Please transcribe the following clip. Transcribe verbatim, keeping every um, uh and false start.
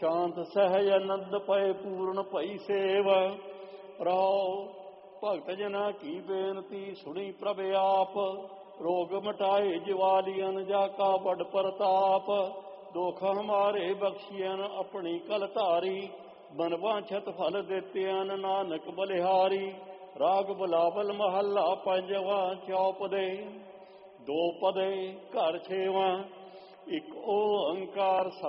ਸ਼ਾਂਤ ਸਹਿਜ ਆਨੰਦ ਪਏ ਪੂਰਨ ਭਈ ਸੇਵ। ਰਾਉ ਭਗਤ ਜਨਾ ਕੀ ਬੇਨਤੀ ਸੁਣੀ ਪ੍ਰਭ ਆਪ। ਰੋਗ ਮਟਾਏ ਜਵਾਲੀਅਨ ਜਾ ਕਾ ਬੜ ਪ੍ਰਤਾਪ। ਦੁਖ ਹਮਾਰੇ ਬਖਸ਼ੀਅਨ ਆਪਣੀ ਕਲ ਧਾਰੀ। ਬਨ ਵਾਂਛਤ ਫਲ ਦਿੱਤਿਅਨ ਨਾਨਕ ਬਲਿਹਾਰੀ। ਰਾਗ ਬੁਲਾਵਲ ਮਹੱਲਾ ਪੰਜਵਾ ਚੌਪਦੇ। ਦੋ ਪਦੇ ਘਰ ਛੇਵਾਂ। ਇੱਕ ਓੰਕਾਰ